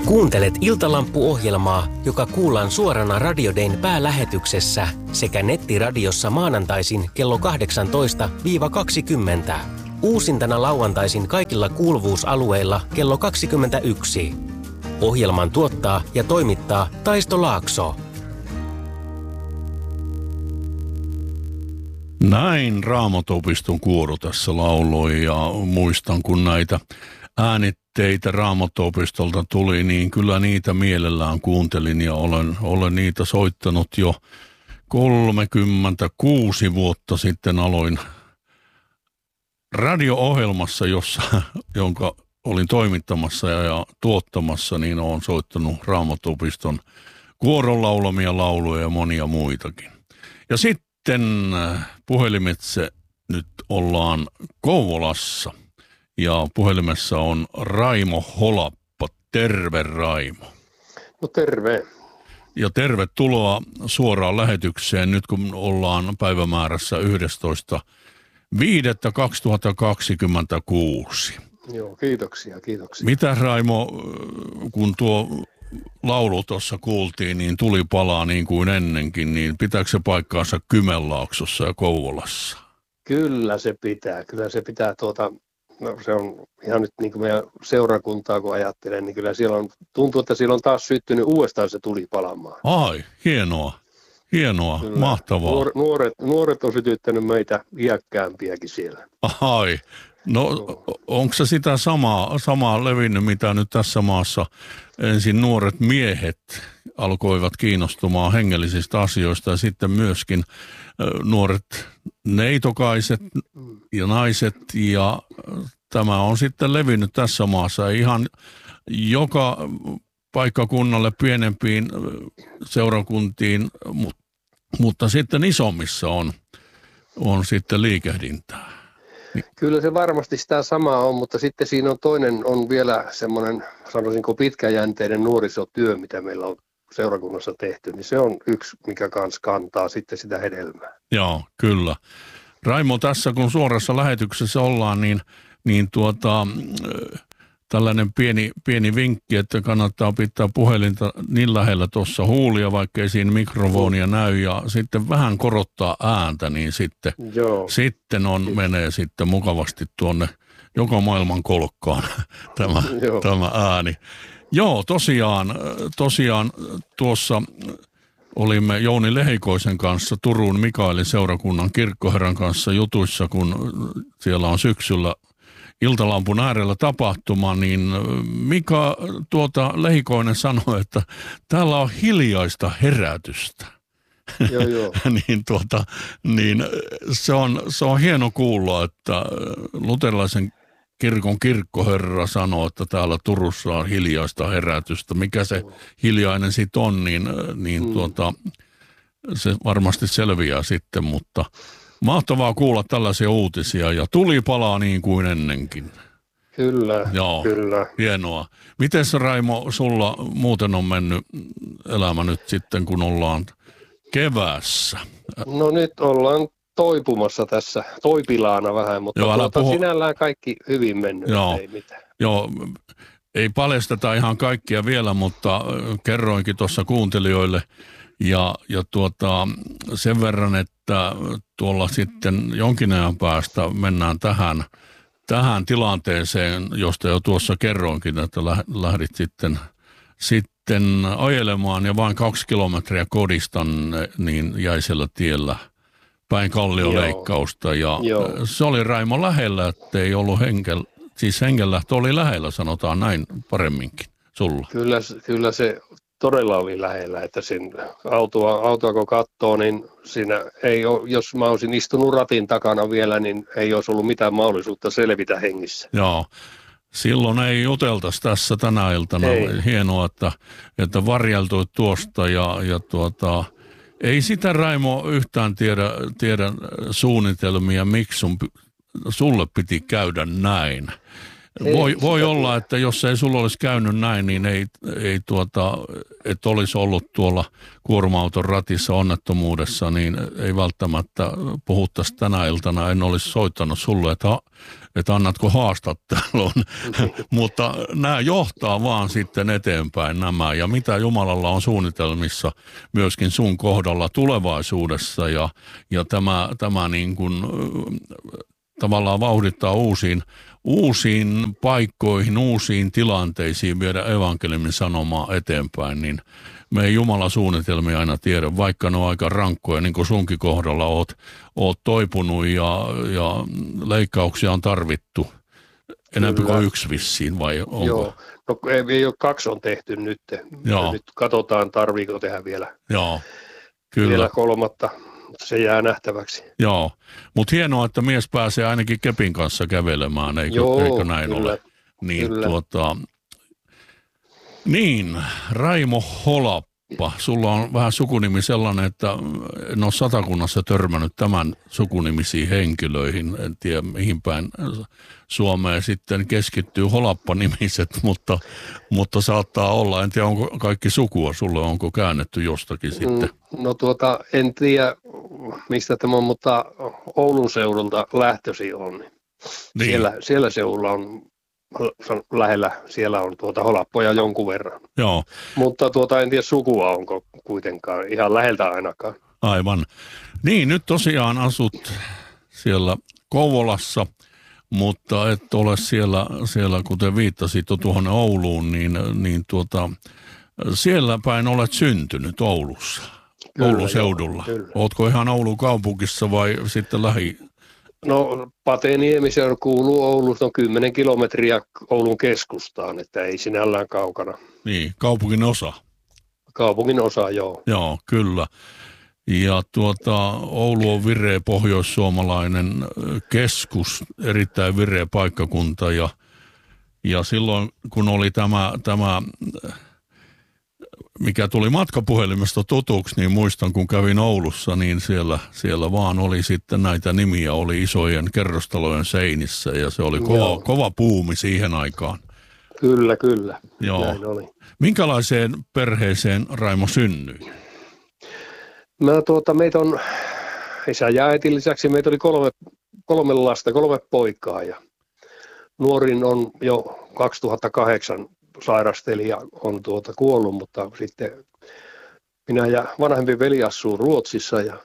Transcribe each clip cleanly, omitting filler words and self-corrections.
Kuuntelet Iltalampu-ohjelmaa, joka kuullaan suorana Radio Dayn päälähetyksessä sekä nettiradiossa maanantaisin kello 18-20. Uusintana lauantaisin kaikilla kuuluvuusalueilla kello 21. Ohjelman tuottaa ja toimittaa Taisto Laakso. Näin Raamattuopiston kuoro tässä lauloi ja muistan, kun näitä äänitteitä Raamattuopistolta tuli, niin kyllä niitä mielellään kuuntelin ja olen niitä soittanut jo 36 vuotta sitten. Aloin radio-ohjelmassa, jonka olin toimittamassa ja tuottamassa, niin olen soittanut Raamattuopiston kuoron laulamia lauluja ja monia muitakin. Ja sitten puhelimitse nyt ollaan Kouvolassa ja puhelimessa on Raimo Holappa. Terve, Raimo. No terve. Ja tervetuloa suoraan lähetykseen nyt kun ollaan päivämäärässä 11.5.2026. Joo, kiitoksia. Mitä, Raimo, kun tuo laulu tuossa kuultiin, niin tuli palaa niin kuin ennenkin, niin pitääkö se paikkaansa Kymenlaaksossa ja Kouvolassa? Kyllä se pitää no se on ihan nyt niin kuin meidän seurakuntaa kun ajattelen, niin kyllä siellä tuntuu, että siellä on taas syttynyt uudestaan se tuli palamaan. Ai, hienoa, kyllä. Mahtavaa. Nuoret on sytyttänyt meitä iäkkäämpiäkin siellä. Ai, no onko se sitä samaa levinnyt, mitä nyt tässä maassa ensin nuoret miehet alkoivat kiinnostumaan hengellisistä asioista ja sitten myöskin nuoret neitokaiset ja naiset, ja tämä on sitten levinnyt tässä maassa ihan joka paikkakunnalle, pienempiin seurakuntiin, mutta sitten isommissa on sitten liikehdintää. Kyllä se varmasti sitä samaa on, mutta sitten siinä on toinen, on vielä semmoinen, sanoisinko pitkäjänteinen nuorisotyö, mitä meillä on seurakunnassa tehty, niin se on yksi, mikä kanssa kantaa sitten sitä hedelmää. Joo, kyllä. Raimo, tässä kun suorassa lähetyksessä ollaan, niin tällainen pieni vinkki, että kannattaa pitää puhelinta niin lähellä tuossa huulia, vaikka ei siinä mikrofonia näy, ja sitten vähän korottaa ääntä, niin sitten menee sitten mukavasti tuonne joka maailman kolkkaan tämä ääni. Joo, tosiaan tuossa olimme Jouni Lehikoisen kanssa Turun Mikaelin seurakunnan kirkkoherran kanssa jutuissa, kun siellä on syksyllä Iltalampun äärellä tapahtuma, niin Mika Lehikoinen sanoi, että täällä on hiljaista herätystä. Joo. niin se on hieno kuulla, että luterilaisen kirkon kirkkoherra sanoo, että täällä Turussa on hiljaista herätystä. Mikä se hiljainen sitten on, se varmasti selviää sitten, mutta mahtavaa kuulla tällaisia uutisia ja tuli palaa niin kuin ennenkin. Kyllä. Hienoa. Mites, Raimo, sulla muuten on mennyt elämä nyt sitten, kun ollaan keväässä? No nyt ollaan toipumassa tässä, toipilaana vähän, mutta sinällään kaikki hyvin mennyt, ei mitään. Joo, ei paljasteta ihan kaikkia vielä, mutta kerroinkin tuossa kuuntelijoille ja sen verran, että tuolla sitten jonkin ajan päästä mennään tähän tilanteeseen, josta jo tuossa kerroinkin, että lähdit sitten ajelemaan ja vain 2 kilometriä kodista niin jäisellä tiellä päin kallioleikkausta. Ja se oli, Raimo, lähellä, että ei ollut hengenlähtö oli lähellä, sanotaan näin paremminkin sulla. Kyllä se todella oli lähellä, että sen autoa kun katsoo, niin siinä ei ole, jos mä olisin istunut ratin takana vielä, niin ei olisi ollut mitään mahdollisuutta selvitä hengissä. Joo. Silloin ei juteltaisi tässä tänä iltana. Hienoa, että varjeltuit tuosta ja ei sitä, Raimo, yhtään tiedä suunnitelmia, miksi sulle piti käydä näin. Voi olla, että jos ei sulla olisi käynyt näin, niin et olisi ollut tuolla kuorma-auton ratissa onnettomuudessa, niin ei välttämättä puhuttaisi tänä iltana. En olisi soittanut sulle, että annatko haastattelun. Mutta nämä johtaa vaan sitten eteenpäin nämä. Ja mitä Jumalalla on suunnitelmissa myöskin sun kohdalla tulevaisuudessa. Ja tämä niin kuin tavallaan vauhdittaa uusiin paikkoihin, uusiin tilanteisiin viedä evankeliumin sanomaa eteenpäin, niin me ei Jumalan suunnitelmia aina tiedä, vaikka ne on aika rankkoja, niin kuin sunkin kohdalla oot toipunut ja leikkauksia on tarvittu. Enemmän kuin yksi vissiin, vai onko? Joo, no ei ole, 2 on tehty nyt. Joo. Nyt katsotaan, tarviiko tehdä vielä, joo, kyllä. Vielä 3. Se jää nähtäväksi. Joo, mutta hienoa, että mies pääsee ainakin kepin kanssa kävelemään, eikö näin kyllä, ole? Niin, kyllä. Niin, Raimo Holappa, sulla on vähän sukunimi sellainen, että en ole Satakunnassa törmännyt tämän sukunimisiin henkilöihin. En tiedä, mihin päin Suomeen sitten keskittyy Holappa-nimiset, mutta saattaa olla. En tiedä, onko kaikki sukua sulle, onko käännetty jostakin sitten? No en tiedä, mistä tämä on, mutta Oulun seudulta lähtösi on. Niin. Siellä seudulla on lähellä, siellä on holappoja jonkun verran. Joo. Mutta en tiedä sukua onko kuitenkaan, ihan läheltä ainakaan. Aivan. Niin, nyt tosiaan asut siellä Kouvolassa, mutta et ole siellä kuten viittasit tuohon Ouluun, niin siellä päin olet syntynyt Oulussa, kyllä, Oulun seudulla. Kyllä. Ootko ihan Oulun kaupungissa vai sitten lähi? No Pateniemi, se kuuluu Oulusta, on 10 kilometriä Oulun keskustaan, että ei sinällään kaukana. Niin, kaupungin osa. Kaupungin osa, joo. Joo, kyllä. Ja Oulu on vireä pohjoissuomalainen keskus, erittäin vireä paikkakunta ja silloin kun oli tämä mikä tuli matkapuhelimesta tutuksi, niin muistan kun kävin Oulussa, niin siellä vaan oli sitten näitä nimiä, oli isojen kerrostalojen seinissä ja se oli kova puumi siihen aikaan. Kyllä, joo. Näin oli. Minkälaiseen perheeseen Raimo synnyi? Meitä on isän ja äitin lisäksi, meitä oli 3 lasta, 3 poikaa ja nuorin on jo 2008 sairasteli ja on kuollut, mutta sitten minä ja vanhempi veli asuu Ruotsissa ja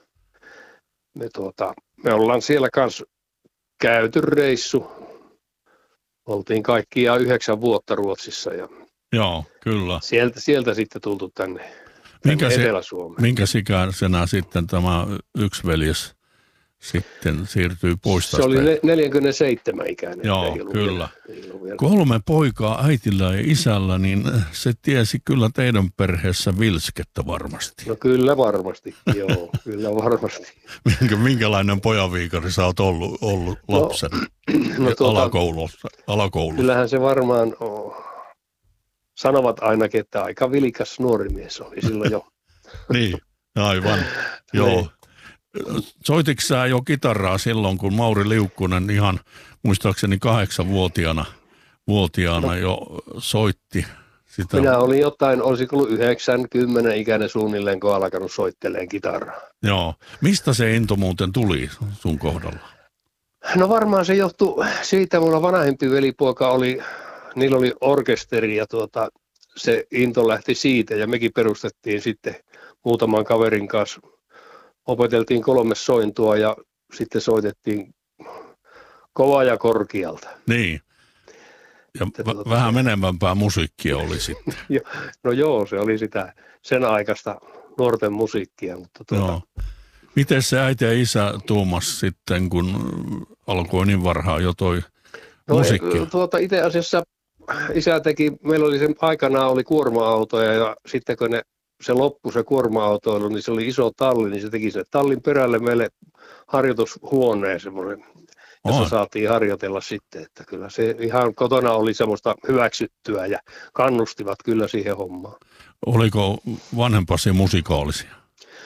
me ollaan siellä kanssa käyty reissu. Oltiin kaikkiaan 9 vuotta Ruotsissa ja joo, kyllä. Sieltä sitten tultu tänne Etelä-Suomeen. Minkäs ikäisenä sitten tämä yksi veljes sitten siirtyi pois? Se oli 47 ikäinen. Joo, kyllä. 3 poikaa äitillä ja isällä, niin se tiesi kyllä teidän perheessä vilskettä varmasti. No kyllä varmasti, joo, kyllä varmasti. Minkälainen pojanviikari sä oot ollut lapsen alakoulussa? Kyllähän se varmaan sanovat ainakin, että aika vilkas nuori mies oli silloin jo. Niin, aivan, joo. Soititko sä jo kitaraa silloin, kun Mauri Liukkunen ihan muistaakseni 8-vuotiaana jo soitti sitä? Minä olin jotain, olisiko ollut 90 ikäinen suunnilleen, kun alkanut soittelemaan kitaraa. Joo. Mistä se into muuten tuli sun kohdalla? No varmaan se johtui siitä, mulla vanhempi velipoika niillä oli orkesteri ja se into lähti siitä ja mekin perustettiin sitten muutaman kaverin kanssa. Opeteltiin 3 sointua ja sitten soitettiin kovaa ja korkealta. Niin. Ja vähän menevämpää musiikkia oli sitten. No joo, se oli sitä sen aikaista nuorten musiikkia. Mutta joo. Miten se äiti ja isä tuumas sitten, kun alkoi niin varhaan jo toi musiikki? Itse asiassa isä teki, meillä oli sen aikanaan oli kuorma-autoja ja sitten kun se loppui se kuorma-autoilu, niin se oli iso talli, niin se teki sen tallin perälle meille harjoitushuoneen semmoinen, jossa saatiin harjoitella sitten, että kyllä se ihan kotona oli semmoista hyväksyttyä ja kannustivat kyllä siihen hommaan. Oliko vanhempasi musikaalisia?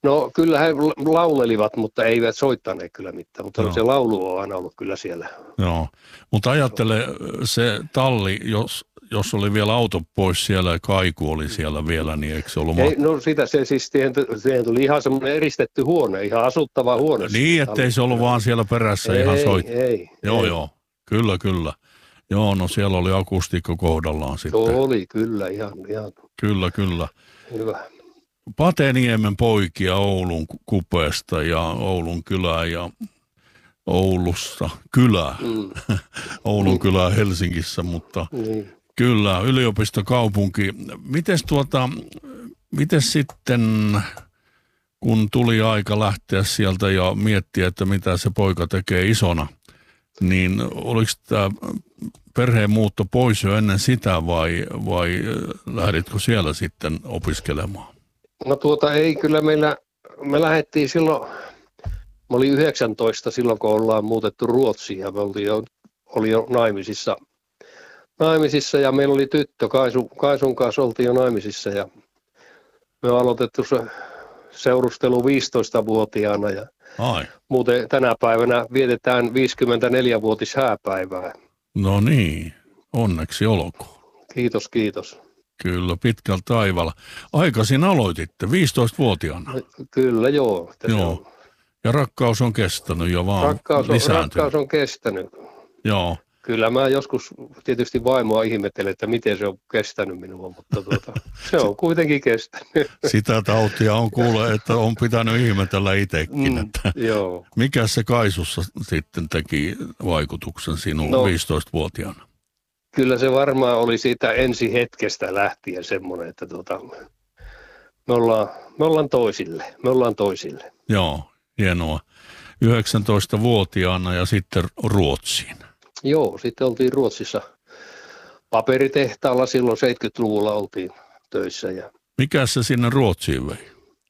No kyllä he laulelivat, mutta eivät soittaneet kyllä mitään, mutta se laulu on aina ollut kyllä siellä. Joo, mutta ajattele se talli, jos oli vielä auto pois siellä ja kaiku oli siellä vielä, niin eikö se ollut no sitä se siis, siihen tuli ihan semmoinen eristetty huone, ihan asuttava huone. Niin, ettei se ollut vaan siellä perässä ihan soittaa. Joo, kyllä. Joo, no siellä oli akustiikka kohdallaan sitten. Se oli kyllä, ihan. Kyllä. Hyvä. Pateniemen poikia Oulun kupeesta ja Oulun kylää ja Oulussa kylää. Oulun kylää Helsingissä, mutta kyllä, yliopistokaupunki. Mites sitten, kun tuli aika lähteä sieltä ja miettiä, että mitä se poika tekee isona, niin oliko tämä perheen muutto pois jo ennen sitä vai lähditkö siellä sitten opiskelemaan? No ei kyllä me lähdettiin silloin, mä olin 19 silloin kun ollaan muutettu Ruotsiin ja me oli jo naimisissa ja meillä oli tyttö, Kaisun kanssa oltiin jo naimisissa ja me on aloitettu se seurustelu 15-vuotiaana ja muuten tänä päivänä vietetään 54-vuotis hääpäivää. No niin, onneksi olkoon. Kiitos. Kyllä, pitkällä taivaalla. Aikaisin aloititte, 15-vuotiaana. Kyllä, joo. Ja rakkaus on kestänyt jo vaan Rakkaus on kestänyt. Joo. Kyllä mä joskus tietysti vaimoa ihmettelen, että miten se on kestänyt minua, mutta se on kuitenkin kestänyt. Sitä tautia on kuule, että on pitänyt ihmetellä itsekin. Joo. Mikä se Kaisussa sitten teki vaikutuksen sinuun 15-vuotiaana? Kyllä se varmaan oli siitä ensi hetkestä lähtien semmoinen, että me ollaan toisille. Joo, hienoa. 19-vuotiaana ja sitten Ruotsiin. Joo, sitten oltiin Ruotsissa paperitehtaalla, silloin 70-luvulla oltiin töissä. Mikä se sinne Ruotsiin vei?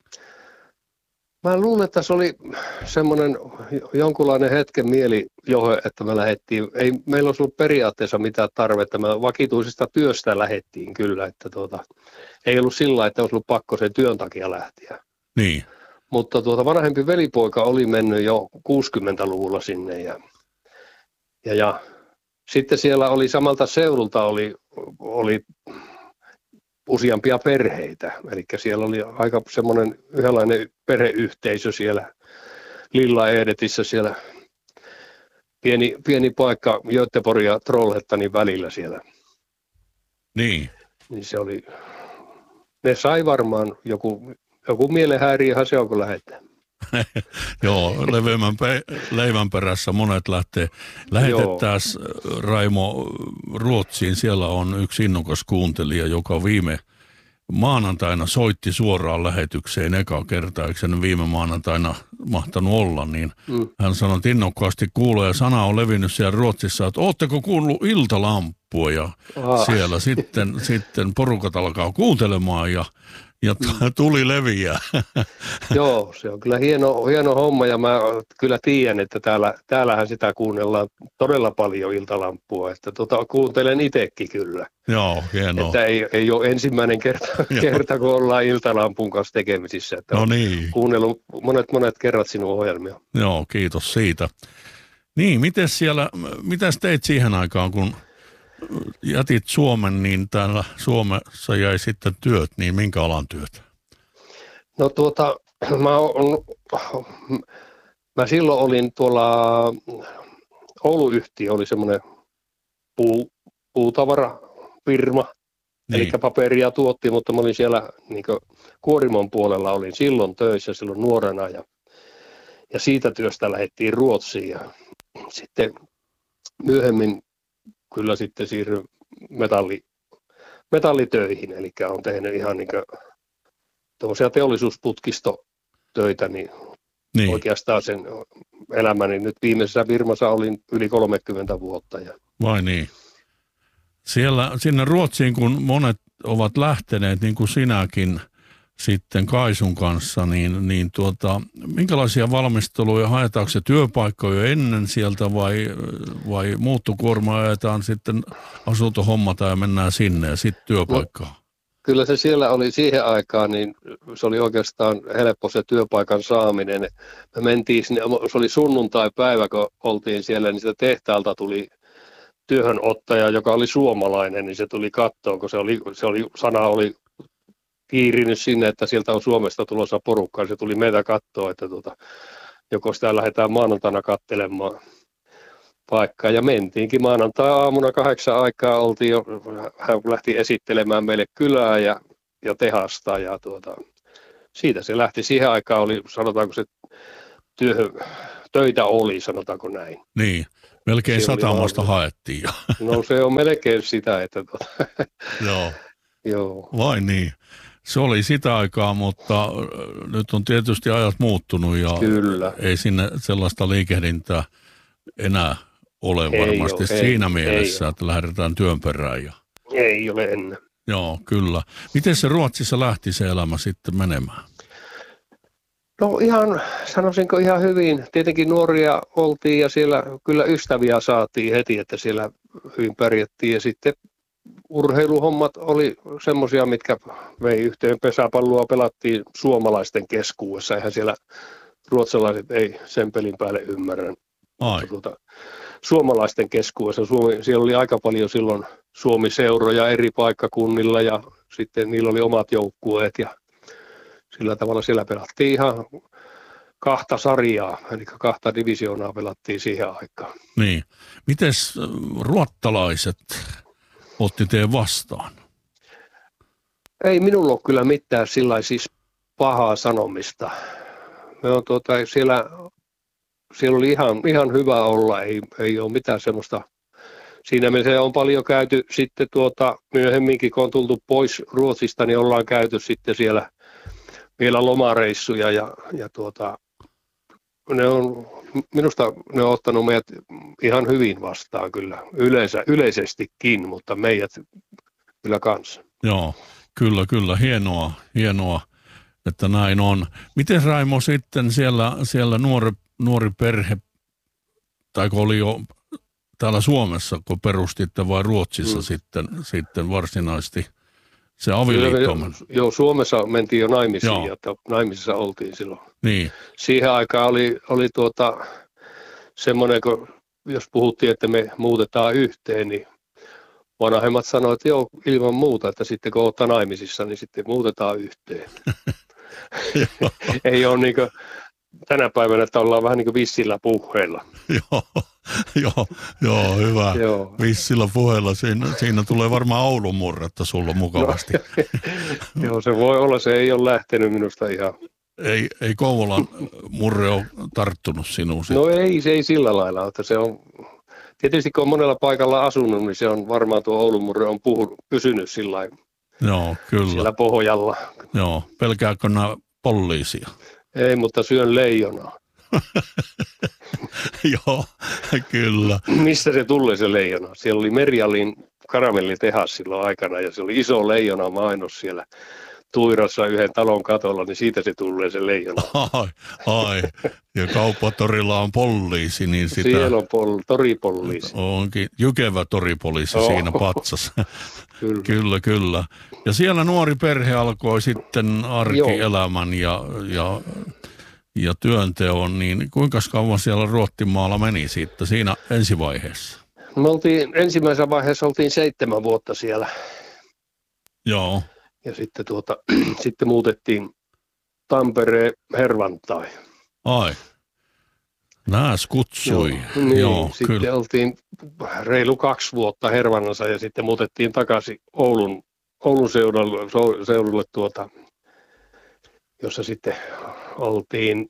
Mä luulen, että se oli semmoinen jonkunlainen hetken mielijohe, että me lähdettiin. Ei meillä olisi ollut periaatteessa mitään tarvetta. Me vakituisesta työstä lähdettiin kyllä, että ei ollut sillä, että olisi ollut pakko sen työn takia lähteä. Niin. Mutta vanhempi velipoika oli mennyt jo 60-luvulla sinne ja sitten siellä oli samalta seudulta oli useampia perheitä, eli siellä oli aika semmoinen yhdenlainen perheyhteisö siellä Lilla Edetissä siellä pieni paikka Göteborg ja Trollhättanin välillä siellä. Niin se oli, ne sai varmaan joku mielenhäiriöhän se on, kun lähdetään. Joo, leveämmän leivän perässä monet lähtee. Lähetettäisiin Raimo Ruotsiin. Siellä on yksi innokas kuuntelija, joka viime maanantaina soitti suoraan lähetykseen eka kertaa. Eikö sen viime maanantaina mahtanut olla? Niin hän sanoi, että innokkaasti kuulee ja sana on levinnyt siellä Ruotsissa, että ootteko kuullut iltalampua? Ja siellä sitten porukat alkaa kuuntelemaan ja tuli leviää. Joo, se on kyllä hieno homma ja mä kyllä tiedän, että täällähän sitä kuunnellaan todella paljon iltalampua, että kuuntelen itsekin kyllä. Joo, hienoa. Että ei ole ensimmäinen kerta, kun ollaan iltalampun kanssa tekemisissä. Että no niin. Kuunnellut monet kerrat sinun ohjelmia. Joo, kiitos siitä. Niin, mitäs teit siihen aikaan, kun jätit Suomen, niin täällä Suomessa jäi sitten työt, niin minkä alan työt? No mä silloin olin tuolla, Oulu-yhtiö oli semmoinen puutavarafirma, niin. Eli paperia tuotti, mutta mä olin siellä niin kuorimon puolella, olin silloin töissä silloin nuorena ja siitä työstä lähdettiin Ruotsiin ja sitten myöhemmin kyllä sitten siirryin metallitöihin, eli olen tehnyt ihan niin tuollaisia teollisuusputkistotöitä, niin oikeastaan sen elämäni nyt viimeisessä firmassa olin yli 30 vuotta. Vai niin? Sinne Ruotsiin, kun monet ovat lähteneet, niin kuin sinäkin sitten Kaisun kanssa, niin minkälaisia valmisteluja haetaanko se työpaikkoja ennen sieltä vai muuttokuorma ajetaan sitten asuntohommata ja mennään sinne ja sitten työpaikkaan? kyllä se siellä oli siihen aikaan, niin se oli oikeastaan helppo se työpaikan saaminen. Me mentiin sinne, se oli sunnuntai-päivä, kun oltiin siellä, niin sitä tehtaalta tuli työhönottaja, joka oli suomalainen, niin se tuli kattoon, kun sana oli kiirinyt sinne, että sieltä on Suomesta tulossa porukkaa. Se tuli meitä kattoon, että joko sitä lähdetään maanantaina katselemaan paikkaa. Ja mentiinkin maanantai-aamuna 8 aikaa, oltiin jo, hän lähti esittelemään meille kylää ja tehasta. Ja siitä se lähti. Siihen aikaan oli, sanotaanko se töitä oli, sanotaanko näin. Niin, melkein satamasta haettiin jo. No se on melkein sitä, että Joo. Joo. Vai niin. Se oli sitä aikaa, mutta nyt on tietysti ajat muuttunut ja Kyllä. Ei sinne sellaista liikehdintää enää ole varmasti siinä mielessä, että lähdetään työn perään. Ei ole ennen. Joo, kyllä. Miten se Ruotsissa lähti se elämä sitten menemään? No sanoisinko ihan hyvin. Tietenkin nuoria oltiin ja siellä kyllä ystäviä saatiin heti, että siellä hyvin pärjättiin ja sitten urheiluhommat oli semmoisia, mitkä vei yhteen. Pesäpalloa pelattiin suomalaisten keskuudessa. Eihän siellä ruotsalaiset ei sen pelin päälle ymmärrä. Suomalaisten keskuudessa. Siellä oli aika paljon silloin Suomi-seuroja eri paikkakunnilla ja sitten niillä oli omat joukkueet ja sillä tavalla siellä pelattiin ihan 2 sarjaa, eli 2 divisioonaa pelattiin siihen aikaan. Niin. Mites ruottalaiset otti teidän vastaan? Ei minulla ole kyllä mitään sillä siis pahaa sanomista. Me on siellä oli ihan hyvä olla, ei ole mitään semmoista. Siinä mielessä on paljon käyty sitten myöhemminkin, kun on tultu pois Ruotsista, niin ollaan käyty sitten siellä vielä lomareissuja ja minusta ne on ottanut meidät ihan hyvin vastaan kyllä, yleisestikin, mutta meidät kyllä kanssa. Joo, kyllä, hienoa, että näin on. Miten Raimo sitten siellä nuori perhe, tai oli jo täällä Suomessa, kun perustitte vai Ruotsissa sitten varsinaisesti se avioliitto? Joo, Suomessa mentiin jo naimisiin, ja naimisissa oltiin silloin. Niin. Siihen aikaan oli semmoinen, jos puhuttiin, että me muutetaan yhteen, niin vanhemmat sanoivat, että joo, ilman muuta, että sitten kun olette naimisissa, niin sitten muutetaan yhteen. Ei ole niin kuin tänä päivänä, että ollaan vähän niin kuin vissillä puheilla. Joo, hyvä. Joo. Vissillä puheilla. Siinä tulee varmaan Oulun murretta sulla mukavasti. No, joo, se voi olla. Se ei ole lähtenyt minusta ihan. Ei Kouvolan murre ole tarttunut sinuun? No se ei sillä lailla. Että se on, tietysti kun on monella paikalla asunut, niin se on varmaan tuo Oulun murre on pysynyt sillä pohjalla. Joo, pelkääkö nämä poliisia? Ei, mutta syön leijonaa. Joo, kyllä. Mistä se tulee se leijona? Siellä oli Merialin karamellitehas silloin aikana ja se oli iso leijona mainos siellä Tuirassa yhden talon katolla, niin siitä se tulee se leijona. Ai. Ja kauppatorilla on poliisi, niin sitä... Siellä on toripoliisi. Onkin jykevä toripoliisi siinä patsassa. Kyllä. Ja siellä nuori perhe alkoi sitten arkielämän ja työnteon, niin kuinka kauan siellä Ruottimaalla meni siitä siinä ensivaiheessa? Me ensimmäisessä vaiheessa oltiin 7 vuotta siellä. Joo. Ja sitten sitten muutettiin Tampereen Hervantai. Ai. Nääs kutsui. Joo, sitten kyllä. Oltiin reilu 2 vuotta Hervannassa ja sitten muutettiin takaisin Oulun seudulle jossa sitten oltiin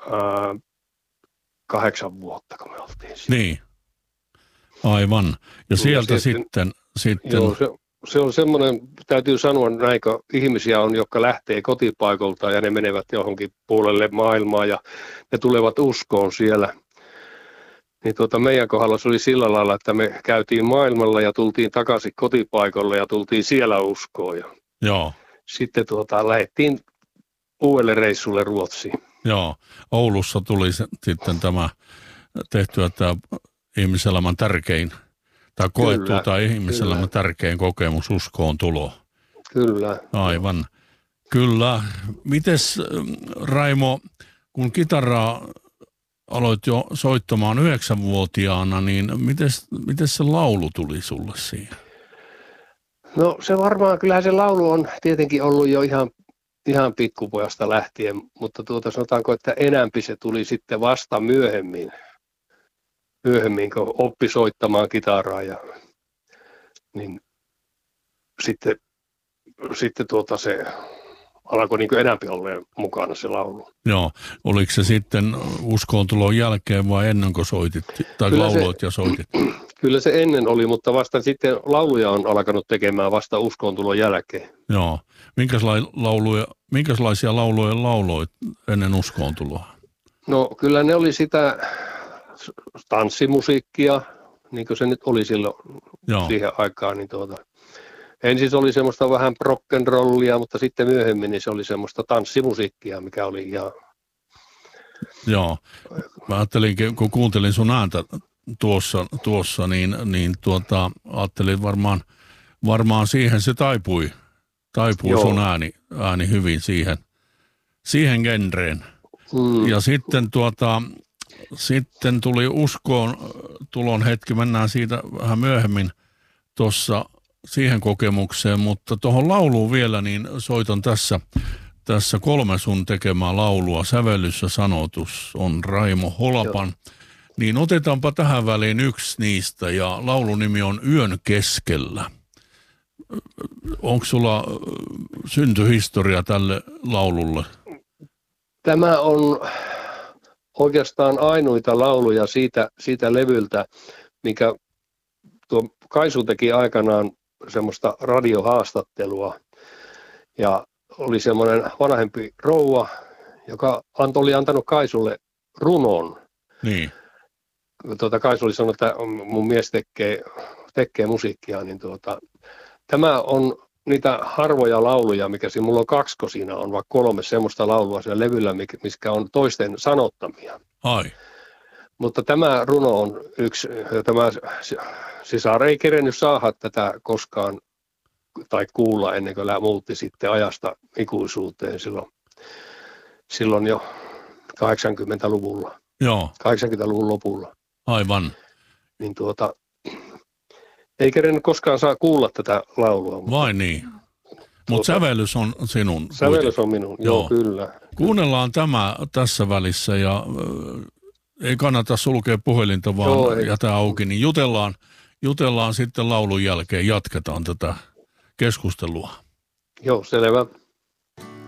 8 vuotta, kun me oltiin siellä. Niin, aivan. Ja sieltä sitten... Joo, se on semmoinen, täytyy sanoa näin, kun ihmisiä on, jotka lähtee kotipaikolta ja ne menevät johonkin puolelle maailmaa ja ne tulevat uskoon siellä. Niin meidän kohdalla se oli sillä lailla, että me käytiin maailmalla ja tultiin takaisin kotipaikalle ja tultiin siellä uskoon. Joo. Sitten lähdettiin uudelle reissulle Ruotsiin. Joo, Oulussa tuli sitten tehtyä tämä ihmiselämän tärkein, tai koettua tämä ihmiselämän tärkein kokemus uskoon tulo. Kyllä. Aivan. Kyllä. Mites Raimo, kun kitaraa aloit jo soittamaan 9-vuotiaana, niin miten se laulu tuli sulle siihen? No se varmaan, kyllähän se laulu on tietenkin ollut jo ihan pikkupojasta lähtien, mutta sanotaanko, että enämpi se tuli sitten vasta myöhemmin kun oppi soittamaan kitaraa niin sitten se alkoi niin kuin enämpi olleen mukana se laulu. Joo, oliko se sitten uskontulon jälkeen vai ennen kuin soitit, tai lauloit ja soitit? Kyllä se ennen oli, mutta vasta sitten lauluja on alkanut tekemään vasta uskontulon jälkeen. Joo, minkälaisia lauluja lauloit ennen uskoontuloa? No kyllä ne oli sitä tanssimusiikkia, niin kuin se nyt oli silloin siihen aikaan. Niin ensin se oli semmoista vähän rock'n'rollia, mutta sitten myöhemmin niin se oli semmoista tanssimusiikkia, mikä oli ihan... Joo, mä ajattelin, kun kuuntelin sun ääntä tuossa niin ajattelin varmaan siihen se taipui sun ääni hyvin siihen genreen. Ja sitten tuli uskoon tulon hetki, mennään siitä vähän myöhemmin tuossa siihen kokemukseen, mutta tuohon lauluun vielä, niin soitan tässä 3 sun tekemää laulua. Sävellys ja sanotus on Raimo Holapan. Joo. Niin otetaanpa tähän väliin yksi niistä, ja laulun nimi on Yön keskellä. Onko sulla syntyhistoria tälle laululle? Tämä on oikeastaan ainoita lauluja siitä levyltä, mikä tuo Kaisu teki aikanaan semmoista radiohaastattelua. Ja oli semmoinen vanhempi rouva, joka oli antanut Kaisulle runon. Niin. Kaisu oli sanonut, että mun mies tekee musiikkia, niin tämä on niitä harvoja lauluja, mikä siinä, mulla on 2 siinä on, vaikka 3 semmoista laulua siellä levyllä, mikä on toisten sanottamia. Ai. Mutta tämä runo on yksi, tämä sisar ei kerennyt saada tätä koskaan tai kuulla ennen kuin muutti sitten ajasta ikuisuuteen silloin jo 80-luvulla. Joo. 80-luvun lopulla. Aivan. Niin ei kerennyt koskaan saa kuulla tätä laulua. Vai niin? Mutta sävellys on sinun. Sävellys on minun, joo kyllä. Kuunnellaan tämä tässä välissä ja ei kannata sulkea puhelinta, vaan jätä auki, niin jutellaan sitten laulun jälkeen, jatketaan tätä keskustelua. Joo, selvä.